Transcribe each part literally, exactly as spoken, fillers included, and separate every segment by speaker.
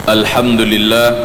Speaker 1: Alhamdulillah,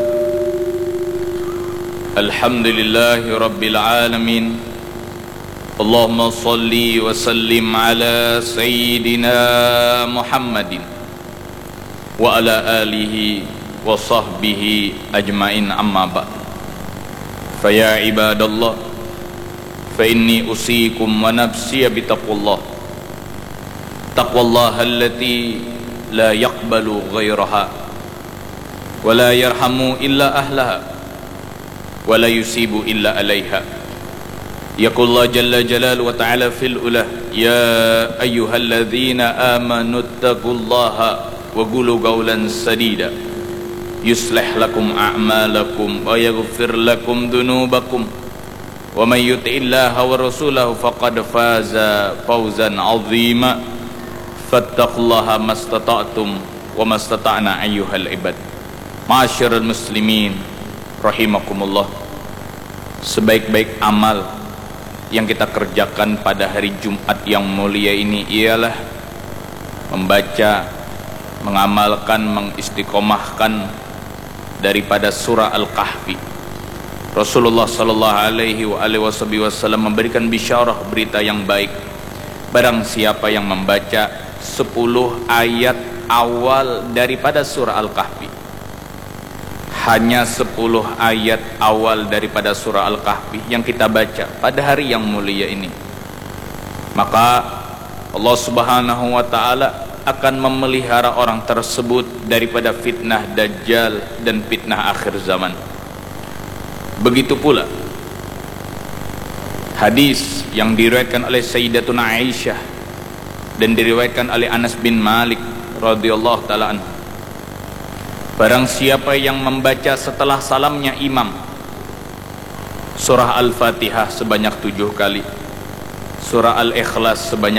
Speaker 1: Alhamdulillahi Rabbil Alamin. Allahumma salli wa sallim ala Sayyidina Muhammadin wa ala alihi wa sahbihi ajma'in, amma ba'd. Faya ibadallah, fa inni usikum wa nafsiya bitaqwallah. Taqwallah allati la yaqbalu ghairaha wa la yarhamu illa ahlaha wa la yusibu illa alaiha. Yaqullah jalla jalal wa ta'ala fil ulah, ya ayyuhalladzina amanu taqullaha wa qulu qawlan sadida yuslih lakum a'malakum wa yaghfir lakum dhunubakum wa man yuti'illaha wa rasulahu faqad faza fawzan 'azima. Fattaqullaha mastata'tum wa mastata'na ayyuhal ibad. Ma'asyiral muslimin rahimakumullah. Sebaik-baik amal yang kita kerjakan pada hari Jumat yang mulia ini ialah membaca, mengamalkan, mengistiqomahkan daripada surah Al-Kahfi. Rasulullah sallallahu alaihi wa alihi wasallam memberikan bisyarah, berita yang baik. Barang siapa yang membaca sepuluh ayat awal daripada surah Al-Kahfi, hanya sepuluh ayat awal daripada surah Al-Kahfi yang kita baca pada hari yang mulia ini, maka Allah subhanahu wa ta'ala akan memelihara orang tersebut daripada fitnah Dajjal dan fitnah akhir zaman. Begitu pula hadis yang diriwayatkan oleh Sayyidatuna Aisyah dan diriwayatkan oleh Anas bin Malik radhiyallahu ta'ala anhu, barang siapa yang membaca setelah salamnya imam surah Al-Fatihah sebanyak tujuh kali, surah Al-Ikhlas sebanyak